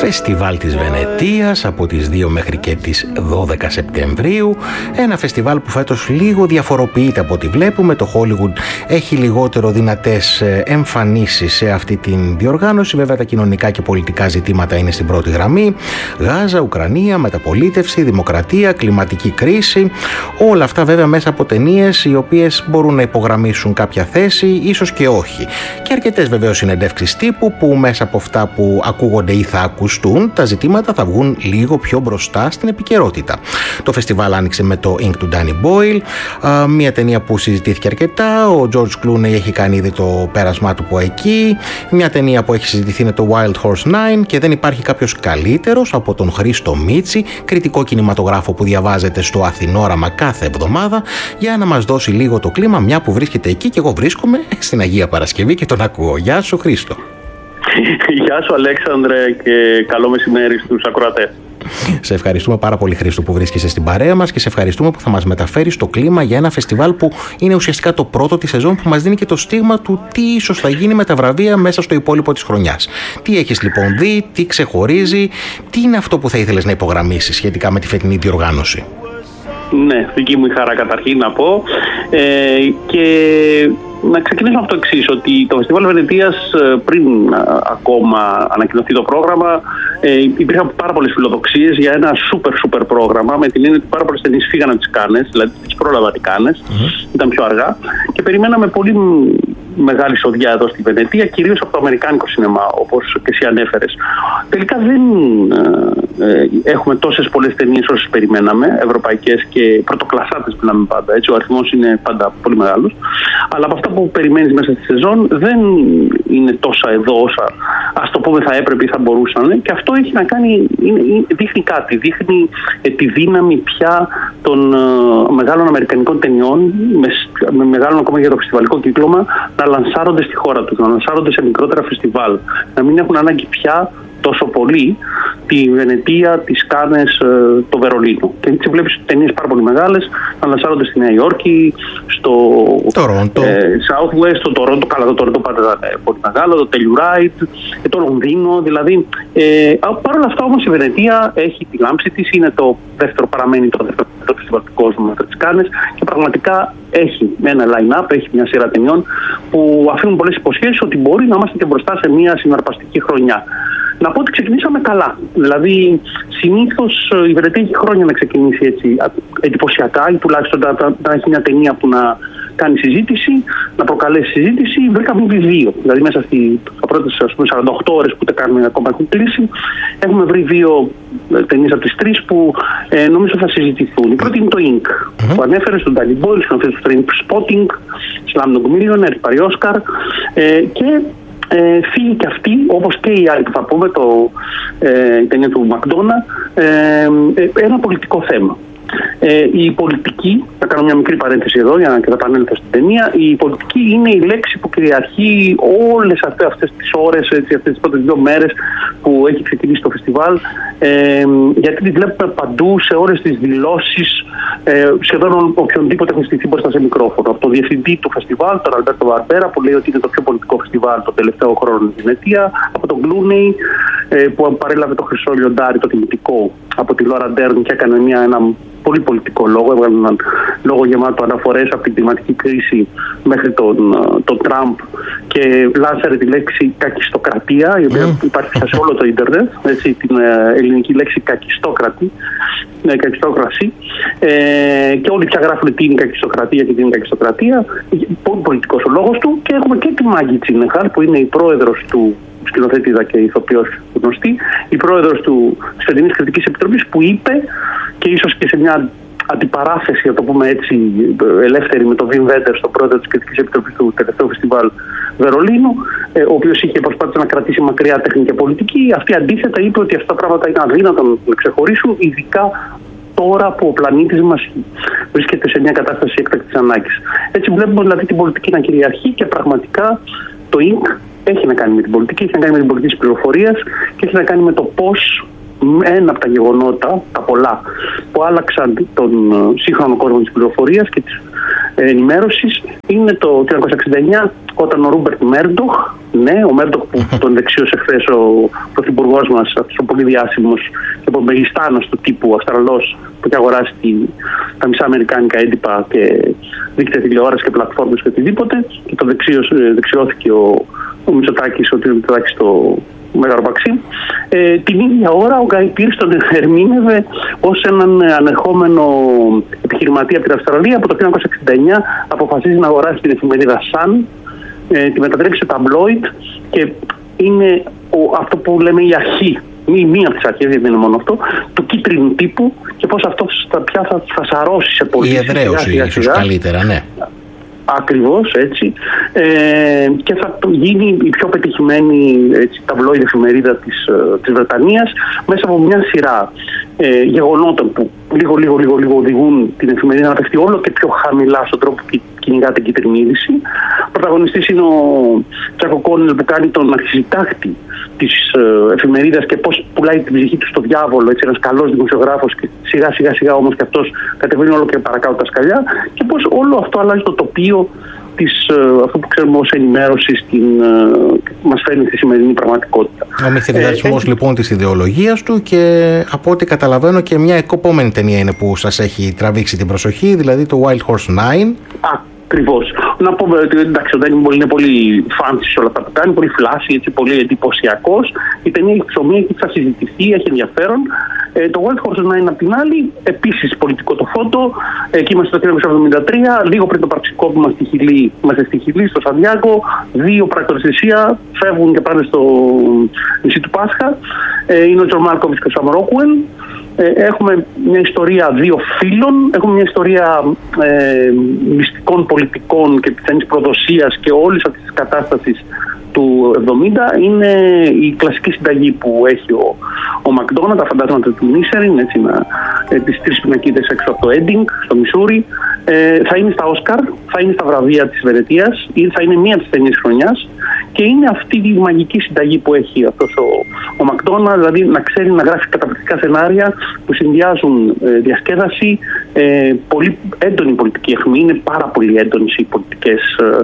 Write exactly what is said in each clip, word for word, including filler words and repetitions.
Φεστιβάλ της Βενετίας από τις δύο μέχρι και τις δώδεκα Σεπτεμβρίου. Ένα φεστιβάλ που φέτος λίγο διαφοροποιείται από ό,τι βλέπουμε. Το Hollywood έχει λιγότερο δυνατές εμφανίσεις σε αυτή την διοργάνωση. Βέβαια τα κοινωνικά και πολιτικά ζητήματα είναι στην πρώτη γραμμή. Γάζα, Ουκρανία, μεταπολίτευση, δημοκρατία, κλιματική κρίση. Όλα αυτά βέβαια μέσα από ταινίες οι οποίες μπορούν να υπογραμμίσουν κάποια θέση, ίσως και όχι. Και αρκετές βεβαίως συνεντεύξεις τύπου που μέσα από αυτά που ακούγονται ή θα ακουστούν, τα ζητήματα θα βγουν λίγο πιο μπροστά στην επικαιρότητα. Το φεστιβάλ άνοιξε με το Ink του Danny Boyle, μια ταινία που συζητήθηκε αρκετά. Ο George Clooney έχει κάνει ήδη το πέρασμά του από εκεί. Μια ταινία που έχει συζητηθεί είναι το Wild Horse Nine και δεν υπάρχει κάποιος καλύτερος από τον Χρήστο Μίτση, κριτικό κινηματογράφο που διαβάζεται στο Αθηνόραμα κάθε εβδομάδα, για να μας δώσει λίγο το κλίμα, μια που βρίσκεται εκεί και εγώ βρίσκομαι στην Αγία Παρασκευή και τον ακούω. Γεια σου Χρήστο. Γεια σου Αλέξανδρε και καλό μεσημέρι στους ακροατές. Σε ευχαριστούμε πάρα πολύ Χρήστο που βρίσκεσαι στην παρέα μας και σε ευχαριστούμε που θα μας μεταφέρεις το κλίμα για ένα φεστιβάλ που είναι ουσιαστικά το πρώτο της σεζόν, που μας δίνει και το στίγμα του τι ίσως θα γίνει με τα βραβεία μέσα στο υπόλοιπο της χρονιάς. Τι έχεις λοιπόν δει, τι ξεχωρίζει, τι είναι αυτό που θα ήθελες να υπογραμμίσεις σχετικά με τη φετινή διοργάνωση? Ναι, δική μου η χαρά καταρχήν να πω ε, και να ξεκινήσω από το εξής, ότι το Φεστιβάλ Βενετίας πριν ακόμα ανακοινωθεί το πρόγραμμα ε, υπήρχαν πάρα πολλές φιλοδοξίες για ένα σούπερ σούπερ πρόγραμμα, με την έννοια ότι πάρα πολλές ταινίες φύγαν από τις Κάνες, δηλαδή τις πρόλαβαν οι Κάνες, mm-hmm. ήταν πιο αργά και περιμέναμε πολύ μεγάλη σοδιά εδώ στη Βενετία, κυρίως από το αμερικάνικο σινεμά, όπως και εσύ ανέφερες. Τελικά δεν ε, ε, έχουμε τόσες πολλές ταινίες όσες περιμέναμε, ευρωπαϊκές και πρωτοκλασσάτες μιλάμε πάντα, έτσι, ο αριθμός είναι πάντα πολύ μεγάλος, αλλά από αυτά που περιμένεις μέσα στη σεζόν δεν είναι τόσα εδώ όσα ας το πούμε θα έπρεπε ή θα μπορούσαν, και αυτό έχει να κάνει, είναι, δείχνει κάτι, δείχνει ε, τη δύναμη πια των ε, μεγάλων αμερικανικών ταινιών, με, με μεγάλο ακόμα για το φεστιβαλικό κύκλωμα, να λανσάρονται στη χώρα τους, να λανσάρονται σε μικρότερα φεστιβάλ, να μην έχουν ανάγκη πια τόσο πολύ τη Βενετία, τις Κάνες, το Βερολίνο. Και έτσι βλέπεις ταινίες πάρα πολύ μεγάλες να λανσάρονται στη Νέα Υόρκη, στο Toronto. ε, Southwest, στο Toronto, καλά το Toronto πάντα ήταν πολύ μεγάλο, το Telluride, το Λονδίνο, δηλαδή. Ε, Παρ' όλα αυτά όμως η Βενετία έχει τη λάμψη της, είναι το δεύτερο, παραμένει το δεύτερο το φεστιβάλ του κόσμου μετά τις Κάνες και πραγματικά έχει ένα line-up, έχει μια σειρά ταινιών που αφήνουν πολλές υποσχέσεις ότι μπορεί να είμαστε και μπροστά σε μια συναρπαστική χρονιά. Να πω ότι ξεκινήσαμε καλά. Δηλαδή, συνήθως η Βενετία έχει χρόνια να ξεκινήσει έτσι εντυπωσιακά ή τουλάχιστον να, να, να έχει μια ταινία που να κάνει συζήτηση, να προκαλέσει συζήτηση. Βρήκαμε βρει δύο. Δηλαδή, μέσα στις πρώτες σαράντα οκτώ ώρες που ούτε καν ακόμα έχουν κλείσει, έχουμε βρει δύο ταινίες από τις τρεις που ε, νομίζω θα συζητηθούν. Η πρώτη είναι το Ink, mm-hmm. που ανέφερε στον Danny Boyle, στον του Trainspotting, Slumdog Millionaire, πάρει Όσκαρ ε, και Ε, φύγει και αυτή, όπως και οι άλλοι που θα πούμε, το, ε, η ταινία του Μακδόνα, ε, ε, ένα πολιτικό θέμα. Ε, η πολιτική, θα κάνω μια μικρή παρένθεση εδώ για να και θα επανέλθω στην ταινία, η πολιτική είναι η λέξη που κυριαρχεί όλες αυτές, αυτές τις ώρες, έτσι, αυτές τις πρώτες δύο μέρες που έχει ξεκινήσει το φεστιβάλ, ε, γιατί τη βλέπουμε παντού σε όλες τις δηλώσεις, ε, σχεδόν οποιονδήποτε έχει στηθεί μπροστά σε μικρόφωνο. Από τον διευθυντή του φεστιβάλ, τον Αλμπέρτο Βαρμπέρα, που λέει ότι είναι το πιο πολιτικό φεστιβάλ το τελευταίο χρόνο στην Βενετία, από τον Clooney, ε, που παρέλαβε το χρυσό λιοντάρι, το τιμητικό, από τη Λόρα Ντέρν και έκανε μια, ένα πολύ πολιτικό λόγο, έβγαλε έναν λόγο γεμάτο αναφορές από την κλιματική κρίση μέχρι τον, τον Τραμπ και λάνσαρε τη λέξη κακιστοκρατία, η οποία mm. υπάρχει πια σε όλο το ίντερνετ, έτσι, την ε, ελληνική λέξη κακιστόκρατη, ε, κακιστόκραση, ε, και όλοι πια γράφουν τι είναι κακιστοκρατία και τι είναι κακιστοκρατία. Πολύ πολιτικός ο λόγος του, και έχουμε και τη Μάγκη Τσίνεχαλ, που είναι η πρόεδρος του σκηνοθέτηδα και ηθοποιός γνωστή, η πρόεδρος του Φετινής Κριτικής Επιτροπής, που είπε, και ίσως και σε μια αντιπαράθεση, να το πούμε έτσι, ελεύθερη με τον Βιμ Βέντερς, τον πρόεδρο της Κριτικής Επιτροπής του τελευταίου φεστιβάλ Βερολίνου, ο οποίος είχε προσπάθησε να κρατήσει μακριά τέχνη και πολιτική. Αυτή αντίθετα είπε ότι αυτά τα πράγματα είναι αδύνατο να ξεχωρίσουν, ειδικά τώρα που ο πλανήτης μας βρίσκεται σε μια κατάσταση έκτακτης ανάγκης. Έτσι βλέπουμε δηλαδή την πολιτική να κυριαρχεί, και πραγματικά το Ink έχει να κάνει με την πολιτική, έχει να κάνει με την πολιτική της πληροφορίας και έχει να κάνει με το πώς ένα από τα γεγονότα, τα πολλά, που άλλαξαν τον σύγχρονο κόσμο της πληροφορίας και της ενημέρωσης είναι το χίλια εννιακόσια εξήντα εννιά, όταν ο Ρούμπερτ Μέρντοχ, ναι, ο Μέρντοχ που τον δεξίωσε χθες ο πρωθυπουργός μας, αυτός ο πολύ διάσημος και ο μεγιστάνος του τύπου Αυστραλός που έχει αγοράσει τη, τα μισά αμερικάνικα έντυπα και δίκτυα τηλεόραση και πλατφόρμες και οτιδήποτε, και τον δεξιώθηκε ο, ο Μητσοτάκης, ο κ. Μητσοτάκης στο Μέγαρο Παξί. Ε, την ίδια ώρα ο Γκάι Πίρς τον ερμήνευε ως έναν ανερχόμενο επιχειρηματία από την Αυστραλία. Από το χίλια εννιακόσια εξήντα εννιά αποφασίζει να αγοράσει την εφημερίδα Sun, ε, τη μετατρέψει σε ταμπλόιντ και είναι ο, αυτό που λέμε η αρχή, μη, μία από τις αρχές, δεν είναι μόνο αυτό, του κίτρινου τύπου και πώς αυτό θα, πια θα, θα σαρώσει σε πολύ. Η εδραίωση ίσως καλύτερα, ναι. Ακριβώς, έτσι. Ε, και θα γίνει η πιο πετυχημένη ταμπλόιντ εφημερίδα της, της Βρετανίας μέσα από μια σειρά ε, γεγονότων που λίγο λίγο λίγο λίγο οδηγούν την εφημερίδα να πέφτει όλο και πιο χαμηλά στον τρόπο που κυνηγά την κίτρινη είδηση. Πρωταγωνιστής είναι ο Τζάκο Κόνελ που κάνει τον αρχισυντάκτη της ε, εφημερίδας και πώς πουλάει την ψυχή του στο διάβολο, έτσι, ένας καλός δημοσιογράφος, και σιγά σιγά σιγά όμως και αυτός κατεβαίνει όλο και παρακάτω τα σκαλιά, και πώς όλο αυτό αλλάζει το τοπίο της, αυτό που ξέρουμε ως ενημέρωση στην, μας φέρνει στη σημερινή πραγματικότητα. Ο μυθιδιασμός ε, λοιπόν της ιδεολογίας του, και από ό,τι καταλαβαίνω και μια εκοπόμενη ταινία είναι που σας έχει τραβήξει την προσοχή, δηλαδή το Wild Horse Nine. Ακριβώς. Να πούμε ότι εντάξει, ο Ντάνι είναι πολύ fancy σε όλα αυτά που κάνει, πολύ φλάσι, έτσι, πολύ εντυπωσιακός. Η ταινία έχει ψωμί, έχει θα συζητηθεί, έχει ενδιαφέρον. Ε, το Wild Horse Nine απ' την άλλη, επίσης πολιτικό το φώτο. Εκεί είμαστε το χίλια εννιακόσια εβδομήντα τρία, λίγο πριν το πραξικόπημα στη Χιλή, είμαστε στη Χιλή, στο Σαντιάγκο. Δύο πράκτορες θυσία φεύγουν και πάνε στο νησί του Πάσχα. Ε, είναι ο Τζον Μάλκοβιτς και ο Σαμ Ρόκουελ. Έχουμε μια ιστορία δύο φίλων, έχουμε μια ιστορία ε, μυστικών πολιτικών και πιθανής προδοσίας και όλης αυτής της κατάστασης του εβδομήντα. Είναι η κλασική συνταγή που έχει ο, ο Μακδόναλντ, τα φαντάσματα του Νίσεριν, έτσι, να, ε, τις τρεις πινακίδες έξω από το Έντινγκ, στο Μισούρι. Ε, θα είναι στα Όσκαρ, θα είναι στα βραβεία της Βενετίας, ή θα είναι μία από τις ταινίες χρονιάς, και είναι αυτή η μαγική συνταγή που έχει αυτός ο, ο Μακδόναλντ, δηλαδή να ξέρει να γράφει καταπληκτικά σενάρια που συνδυάζουν ε, διασκέδαση, ε, πολύ έντονη πολιτική αιχμή, είναι πάρα πολύ έντονες οι πολιτικές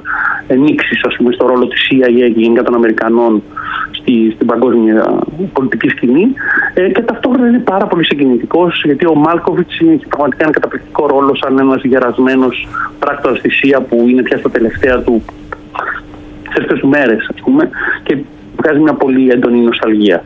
ε, ενίξεις, ας πούμε, στο ρόλο της σι άι έι γενικά των Αμερικανών στη, στην παγκόσμια πολιτική σκηνή, ε, και ταυτόχρονα είναι πάρα πολύ συγκινητικός, γιατί ο Μάλκοβιτς έχει πραγματικά ένα καταπληκτικό ρόλο σαν ένας γερασμένος πράκτορας θυσία που είναι πια στα τελευταία του τελευταίες μέρες, ας πούμε, και βγάζει μια πολύ έντονη νοσταλγία.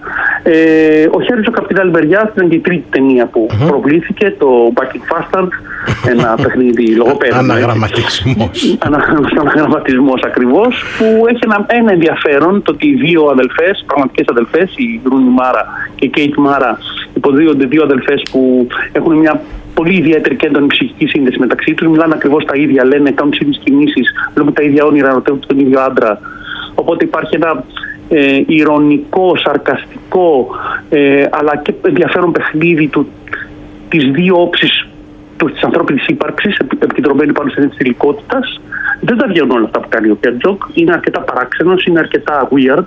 Ε, ο Χέρις ο Καπιτάν Μπεριά ήταν και η τρίτη ταινία που mm-hmm. προβλήθηκε, το Bucket Bastard, ένα παιχνίδι λογοπαίδων. Αναγραμματισμός. Αναγραμματισμός ακριβώς, που έχει ένα, ένα ενδιαφέρον, το ότι οι δύο αδελφές, πραγματικές αδελφές, η Ρούνι Μάρα και η Κέιτ Μάρα, υποδίονται δύο αδελφές που έχουν μια πολύ ιδιαίτερη και έντονη ψυχική σύνδεση μεταξύ τους. Μιλάνε ακριβώς τα ίδια, λένε, κάνουν τις ίδιες κινήσεις, βλέπουν τα ίδια όνειρα, ρωτεύουν τον ίδιο άντρα. Οπότε υπάρχει ένα ε, ηρωνικό, σαρκαστικό, ε, αλλά και ενδιαφέρον παιχνίδι του, τις δύο όψεις της ανθρώπινης ύπαρξης, επικεντρωμένη πάνω στην της υλικότητας. Δεν τα βγαίνουν όλα αυτά που κάνει ο Κέρτζοκ. Είναι αρκετά παράξενος, είναι αρκετά weird.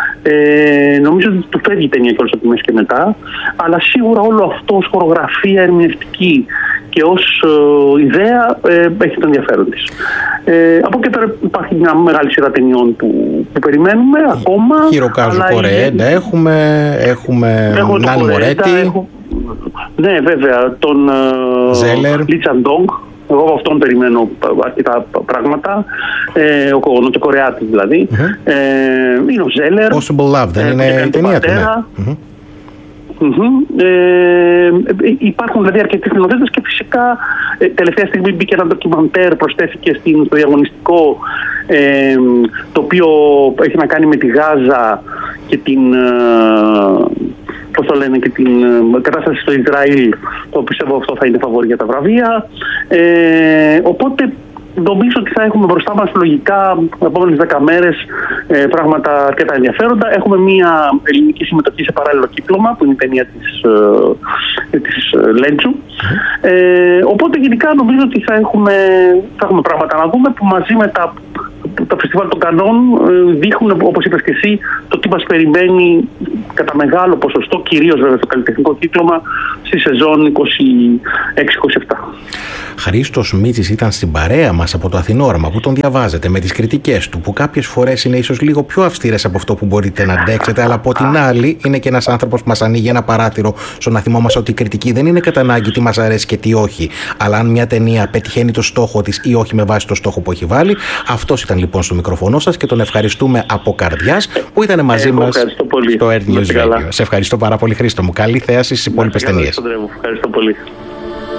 Ε, νομίζω ότι του φεύγει η ταινία και όλες από τη μέση και μετά. Αλλά σίγουρα όλο αυτό ως χορογραφία ερμηνευτική και ως ε, ιδέα ε, έχει το ενδιαφέρον της. Ε, από εκεί πέρα υπάρχει μια μεγάλη σειρά ταινιών που, που περιμένουμε ακόμα. Χιροκάζου Κορεέντα έχουμε, έχουμε Νάνι Μορέτη. Ναι, βέβαια, τον Λι Τσαντόγκ. Εγώ από αυτόν περιμένω αρκετά πράγματα. Ε, ο Νοτιοκορεάτης δηλαδή. Mm-hmm. Ε, είναι ο Ζέλερ. Possible Love, δεν είναι η ταινία του, ναι. Mm-hmm. Mm-hmm. Ε, υπάρχουν δηλαδή αρκετοί σκηνοθέτες και φυσικά ε, τελευταία στιγμή μπήκε ένα ντοκιμαντέρ, προσθέθηκε στην, στο διαγωνιστικό, ε, το οποίο έχει να κάνει με τη Γάζα και την... Ε, πώς το λένε, και την ε, κατάσταση στο Ισραήλ, το πιστεύω αυτό θα είναι φαβόρι για τα βραβεία. Ε, οπότε νομίζω ότι θα έχουμε μπροστά μας λογικά τις επόμενες δέκα μέρες ε, πράγματα αρκετά ενδιαφέροντα. Έχουμε μια ελληνική συμμετοχή σε παράλληλο κύκλωμα, που είναι η ταινία της, ε, της ε, Λέντζου. Ε, οπότε γενικά νομίζω ότι θα έχουμε, θα έχουμε πράγματα να δούμε που μαζί με τα, τα φεστιβάλ των Κανών ε, δείχνουν, όπως είπες και εσύ, το τι μας περιμένει κατά μεγάλο ποσοστό, κυρίως βέβαια στο καλλιτεχνικό κύκλωμα, στη σεζόν είκοσι έξι είκοσι επτά. Χρήστος Μίτσης ήταν στην παρέα μας από το Αθηνόραμα, που τον διαβάζετε με τις κριτικές του, που κάποιες φορές είναι ίσως λίγο πιο αυστηρές από αυτό που μπορείτε να αντέξετε, αλλά από την άλλη είναι και ένας άνθρωπος που μας ανοίγει ένα παράθυρο στο να θυμόμαστε ότι η κριτική δεν είναι κατά ανάγκη τι μας αρέσει και τι όχι, αλλά αν μια ταινία πετυχαίνει το στόχο της ή όχι με βάση το στόχο που έχει βάλει. Αυτός ήταν λοιπόν στο μικροφωνό σας και τον ευχαριστούμε από καρδιάς που ήταν μαζί Εγώ μας στο Earth News Radio. Σε ευχαριστώ πάρα πολύ, Χρήστο μου. Καλή θέαση στις υπόλοιπες ταινίες. Ευχαριστώ πολύ.